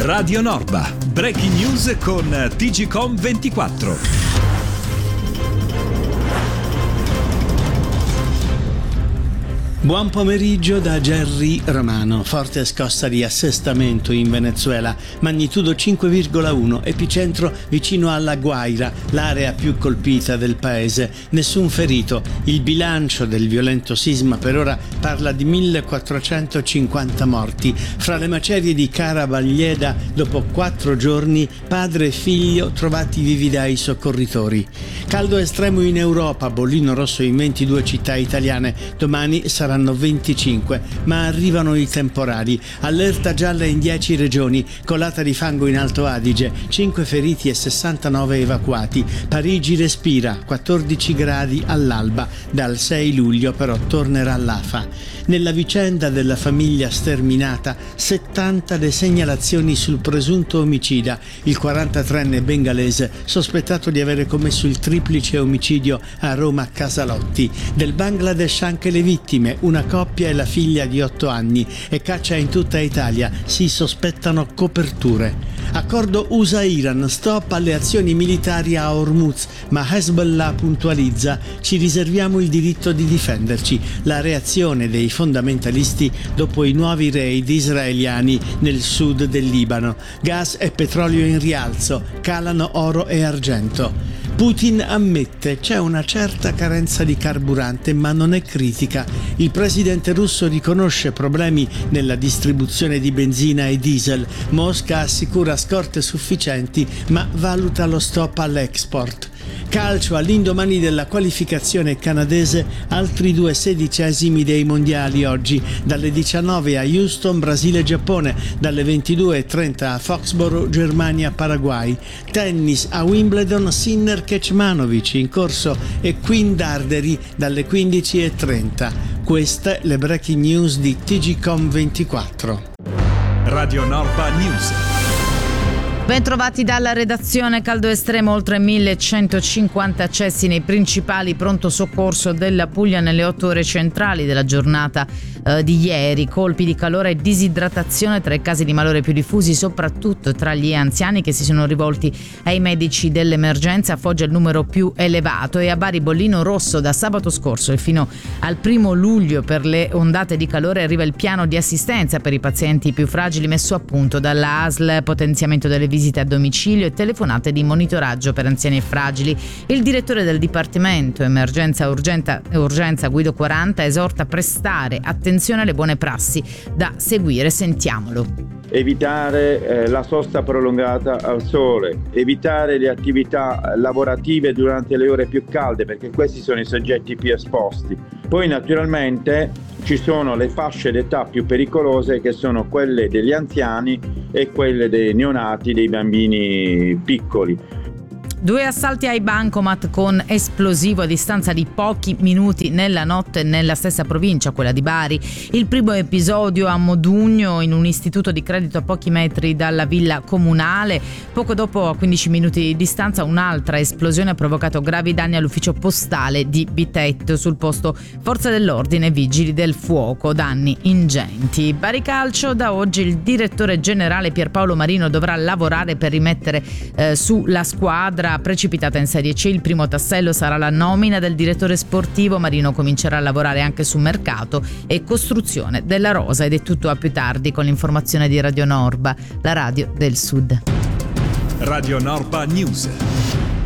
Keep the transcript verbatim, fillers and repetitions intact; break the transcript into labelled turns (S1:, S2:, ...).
S1: Radio Norba, breaking news con T G Com ventiquattro.
S2: Buon pomeriggio da Gerry Romano. Forte scossa di assestamento in Venezuela, magnitudo cinque virgola uno, epicentro vicino alla Guaira, l'area più colpita del paese. Nessun ferito. Il bilancio del violento sisma per ora parla di millequattrocentocinquanta morti. Fra le macerie di Carabaglieda, dopo quattro giorni, padre e figlio trovati vivi dai soccorritori. Caldo estremo in Europa, bollino rosso in ventidue città italiane. Domani saranno venticinque, ma arrivano i temporali. Allerta gialla in dieci regioni, colata di fango in Alto Adige, cinque feriti e sessantanove evacuati. Parigi respira, quattordici gradi all'alba. Dal sei luglio però tornerà l'afa. Nella vicenda della famiglia sterminata, settanta le segnalazioni sul presunto omicida, il quarantatreenne bengalese sospettato di avere commesso il triplice omicidio a Roma Casalotti. Del Bangladesh anche le vittime, una coppia e la figlia di otto anni, e caccia in tutta Italia, si sospettano coperture. Accordo U S A-Iran, stop alle azioni militari a Hormuz, ma Hezbollah puntualizza: ci riserviamo il diritto di difenderci. La reazione dei fondamentalisti dopo i nuovi raid israeliani nel sud del Libano. Gas e petrolio in rialzo, calano oro e argento. Putin ammette c'è una certa carenza di carburante, ma non è critica. Il presidente russo riconosce problemi nella distribuzione di benzina e diesel. Mosca assicura scorte sufficienti, ma valuta lo stop all'export. Calcio, all'indomani della qualificazione canadese, altri due sedicesimi dei mondiali oggi, dalle diciannove a Houston, Brasile-Giappone, dalle ventidue e trenta a Foxborough, Germania-Paraguay. Tennis, a Wimbledon, Sinner-Kecmanovic in corso e Queen Darderi dalle quindici e trenta. Queste le breaking news di T G Com ventiquattro.
S1: Radio Norba News.
S3: Ben trovati dalla redazione. Caldo estremo, oltre millecentocinquanta accessi nei principali pronto soccorso della Puglia nelle otto ore centrali della giornata eh, di ieri. Colpi di calore e disidratazione tra i casi di malore più diffusi, soprattutto tra gli anziani che si sono rivolti ai medici dell'emergenza. A Foggia il numero più elevato, e a Bari bollino rosso da sabato scorso e fino al primo luglio per le ondate di calore. Arriva il piano di assistenza per i pazienti più fragili messo a punto dalla A S L, potenziamento delle visite a domicilio e telefonate di monitoraggio per anziani e fragili. Il direttore del Dipartimento Emergenza Urgenza, Urgenza Guido quaranta esorta a prestare attenzione alle buone prassi da seguire. Sentiamolo.
S4: Evitare eh, la sosta prolungata al sole, evitare le attività lavorative durante le ore più calde, perché questi sono i soggetti più esposti. Poi naturalmente ci sono le fasce d'età più pericolose, che sono quelle degli anziani e quelle dei neonati, dei bambini piccoli.
S3: Due assalti ai bancomat con esplosivo a distanza di pochi minuti nella notte nella stessa provincia, quella di Bari. Il primo episodio a Modugno, in un istituto di credito a pochi metri dalla villa comunale. Poco dopo, a quindici minuti di distanza, un'altra esplosione ha provocato gravi danni all'ufficio postale di Bitetto. Sul posto forze dell'ordine e vigili del fuoco, danni ingenti. Bari Calcio, da oggi il direttore generale Pierpaolo Marino dovrà lavorare per rimettere eh, su la squadra precipitata in Serie C. Il primo tassello sarà la nomina del direttore sportivo. Marino comincerà a lavorare anche su mercato e costruzione della rosa, ed è tutto a più tardi con l'informazione di Radio Norba, la radio del Sud.
S1: Radio Norba News.